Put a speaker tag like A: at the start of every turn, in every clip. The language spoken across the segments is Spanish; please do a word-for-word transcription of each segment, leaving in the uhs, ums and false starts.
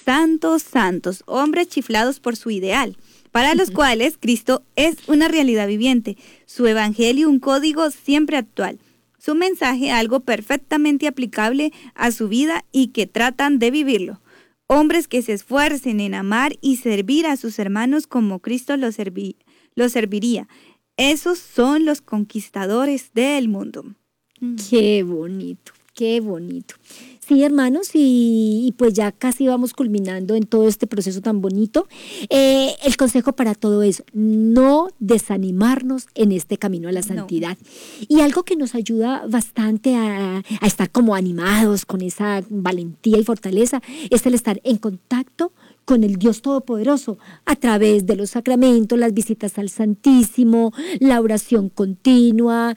A: santos, santos, hombres chiflados por su ideal, para los cuales Cristo es una realidad viviente, su evangelio un código siempre actual, su mensaje algo perfectamente aplicable a su vida y que tratan de vivirlo. Hombres que se esfuercen en amar y servir a sus hermanos como Cristo los, serví, los serviría. Esos son los conquistadores del mundo.
B: Qué bonito, qué bonito. Sí, hermanos, y, y pues ya casi vamos culminando en todo este proceso tan bonito. Eh, el consejo para todo es no desanimarnos en este camino a la santidad. No. Y algo que nos ayuda bastante a, a estar como animados con esa valentía y fortaleza es el estar en contacto con el Dios Todopoderoso a través de los sacramentos, las visitas al Santísimo, la oración continua,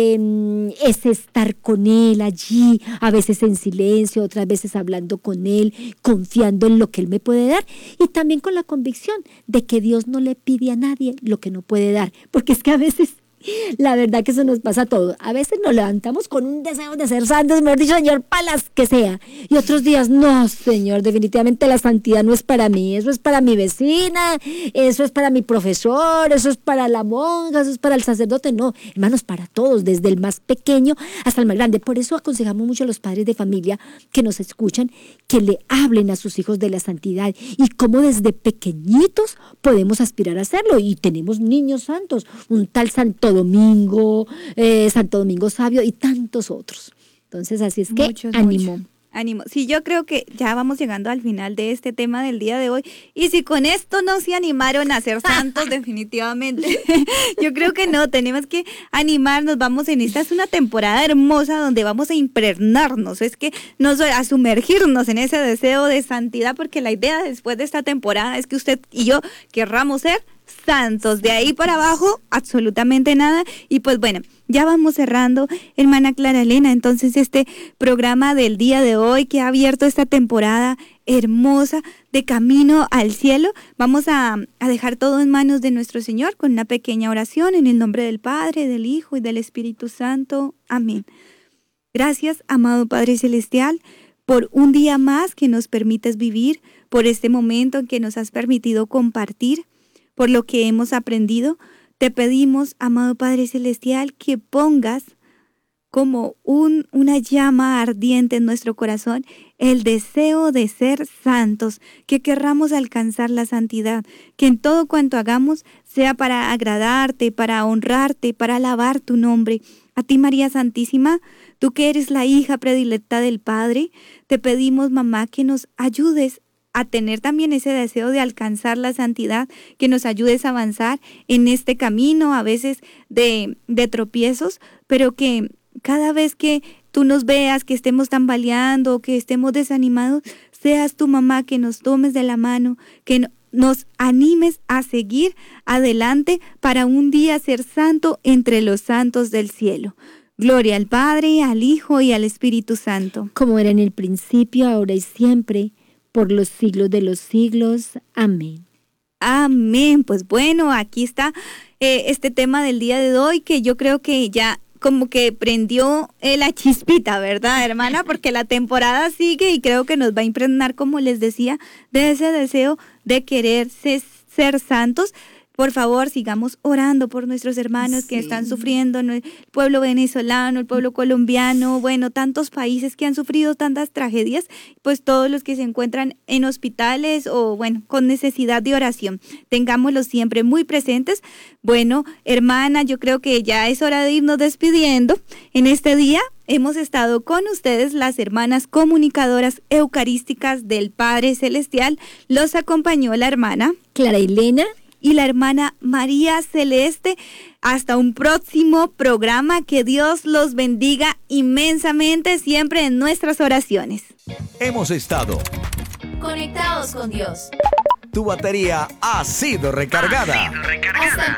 B: eh, es estar con Él allí, a veces en silencio, otras veces hablando con Él, confiando en lo que Él me puede dar y también con la convicción de que Dios no le pide a nadie lo que no puede dar, porque es que a veces la verdad que eso nos pasa a todos. A veces nos levantamos con un deseo de ser santos, mejor dicho, Señor, para las que sea. Y otros días, no, Señor, definitivamente la santidad no es para mí. Eso es para mi vecina, eso es para mi profesor, eso es para la monja, eso es para el sacerdote. No, hermanos, para todos, desde el más pequeño hasta el más grande. Por eso aconsejamos mucho a los padres de familia que nos escuchan, que le hablen a sus hijos de la santidad y cómo desde pequeñitos podemos aspirar a hacerlo. Y tenemos niños santos, un tal Santo Domingo, eh, Santo Domingo Sabio y tantos otros. Entonces, así es que
A: muchos,
B: ánimo.
A: Muchos. Ánimo. Sí, yo creo que ya vamos llegando al final de este tema del día de hoy. Y si con esto no se animaron a ser santos, definitivamente, yo creo que no, tenemos que animarnos. Vamos en esta, es una temporada hermosa donde vamos a impregnarnos, es que nos, a sumergirnos en ese deseo de santidad, porque la idea después de esta temporada es que usted y yo querramos ser santos. De ahí para abajo, absolutamente nada. Y pues bueno, ya vamos cerrando, hermana Clara Elena, entonces este programa del día de hoy que ha abierto esta temporada hermosa de Camino al Cielo. Vamos a, a dejar todo en manos de nuestro Señor con una pequeña oración en el nombre del Padre, del Hijo y del Espíritu Santo. Amén. Gracias, amado Padre Celestial, por un día más que nos permites vivir, por este momento en que nos has permitido compartir, por lo que hemos aprendido. Te pedimos, amado Padre Celestial, que pongas como un, una llama ardiente en nuestro corazón el deseo de ser santos, que querramos alcanzar la santidad, que en todo cuanto hagamos sea para agradarte, para honrarte, para alabar tu nombre. A ti, María Santísima, tú que eres la hija predilecta del Padre, te pedimos, mamá, que nos ayudes a tener también ese deseo de alcanzar la santidad, que nos ayudes a avanzar en este camino, a veces de, de tropiezos, pero que cada vez que tú nos veas, que estemos tambaleando, que estemos desanimados, seas tu mamá que nos tomes de la mano, que nos animes a seguir adelante para un día ser santo entre los santos del cielo. Gloria al Padre, al Hijo y al Espíritu Santo.
B: Como era en el principio, ahora y siempre, por los siglos de los siglos. Amén.
A: Amén. Pues bueno, aquí está eh, este tema del día de hoy, que yo creo que ya como que prendió eh, la chispita, ¿verdad, hermana? Porque la temporada sigue y creo que nos va a impregnar, como les decía, de ese deseo de querer ser, ser santos. Por favor, sigamos orando por nuestros hermanos sí. que están sufriendo, el pueblo venezolano, el pueblo colombiano, bueno, tantos países que han sufrido tantas tragedias, pues todos los que se encuentran en hospitales o, bueno, con necesidad de oración, tengámoslos siempre muy presentes. Bueno, hermana, yo creo que ya es hora de irnos despidiendo. En este día hemos estado con ustedes las hermanas comunicadoras eucarísticas del Padre Celestial. Los acompañó la hermana
B: Clara Elena
A: y la hermana María Celeste. Hasta un próximo programa. Que Dios los bendiga inmensamente siempre en nuestras oraciones.
C: Hemos estado
D: conectados con Dios.
C: Tu batería ha sido recargada. Ha sido recargada.
D: Hasta